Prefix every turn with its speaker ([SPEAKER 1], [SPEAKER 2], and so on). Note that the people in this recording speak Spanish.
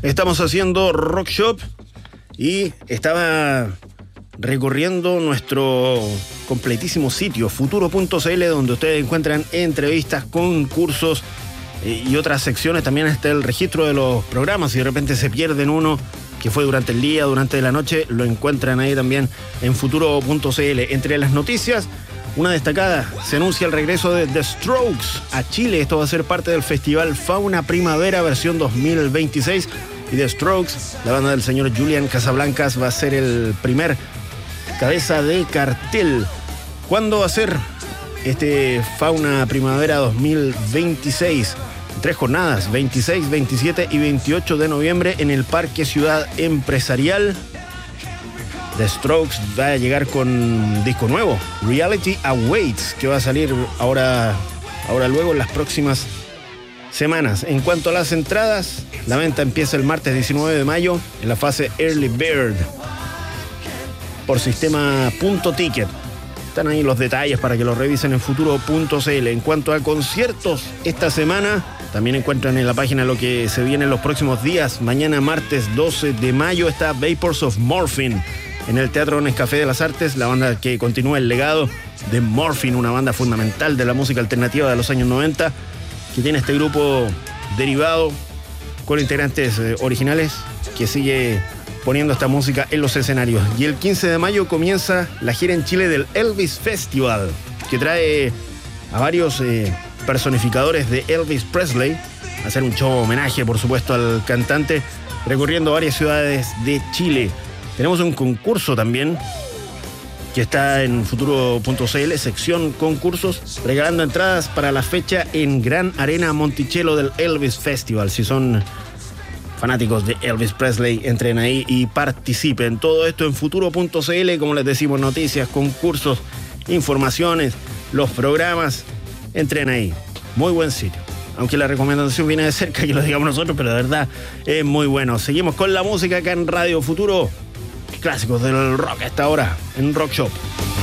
[SPEAKER 1] Estamos haciendo Rock Shop y estaba recorriendo nuestro completísimo sitio futuro.cl, donde ustedes encuentran entrevistas, concursos y otras secciones. También está el registro de los programas. Si de repente se pierden uno que fue durante el día, durante la noche, lo encuentran ahí también en futuro.cl. Entre las noticias, una destacada: se anuncia el regreso de The Strokes a Chile. Esto va a ser parte del festival Fauna Primavera versión 2026. Y The Strokes, la banda del señor Julian Casablancas, va a ser el primer cabeza de cartel. ¿Cuándo va a ser este Fauna Primavera 2026? 3 jornadas, 26, 27 y 28 de noviembre en el Parque Ciudad Empresarial. The Strokes va a llegar con un disco nuevo, Reality Awaits, que va a salir ahora luego en las próximas semanas. En cuanto a las entradas, la venta empieza el martes 19 de mayo en la fase Early Bird por sistema Punto Ticket. Están ahí los detalles para que los revisen en futuro.cl. En cuanto a conciertos, esta semana también encuentran en la página lo que se viene en los próximos días. Mañana martes 12 de mayo está Vapors of Morphine en el Teatro Nescafé de las Artes, la banda que continúa el legado de Morphine, una banda fundamental de la música alternativa de los años 90, que tiene este grupo derivado con integrantes originales que sigue poniendo esta música en los escenarios. Y el 15 de mayo comienza la gira en Chile del Elvis Festival, que trae a varios personificadores de Elvis Presley a hacer un show homenaje, por supuesto, al cantante, recorriendo varias ciudades de Chile. Tenemos un concurso también que está en futuro.cl, sección concursos, regalando entradas para la fecha en Gran Arena Monticello del Elvis Festival. Si son fanáticos de Elvis Presley, entren ahí y participen. Todo esto en futuro.cl, como les decimos, noticias, concursos, informaciones, los programas. Entren ahí. Muy buen sitio. Aunque la recomendación viene de cerca, que lo digamos nosotros, pero de verdad es muy bueno. Seguimos con la música acá en Radio Futuro. Clásicos del rock a esta hora en Rock Shop.